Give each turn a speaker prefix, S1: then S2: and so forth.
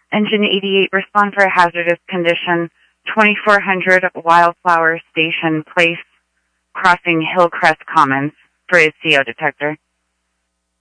S1: Engine 88, respond for a hazardous condition. 2400 Wildflower Station Place, crossing Hillcrest Commons for a CO detector.